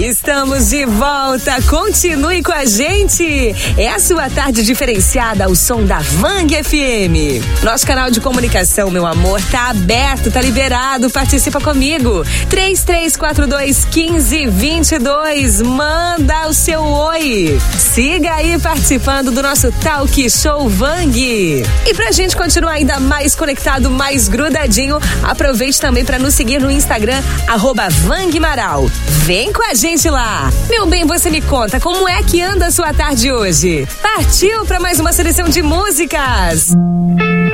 Estamos de volta, continue com a gente. É a sua tarde diferenciada ao som da Vang FM. Nosso canal de comunicação, meu amor, tá aberto, tá liberado, participa comigo. 3342-1522, manda o seu oi. Siga aí participando do nosso Talk Show Vang. E pra gente continuar ainda mais conectado, mais grudadinho, aproveite também pra nos seguir no Instagram, @VangMaral. Vem com a gente lá. Meu bem, você me conta como é que anda a sua tarde hoje? Partiu para mais uma seleção de músicas.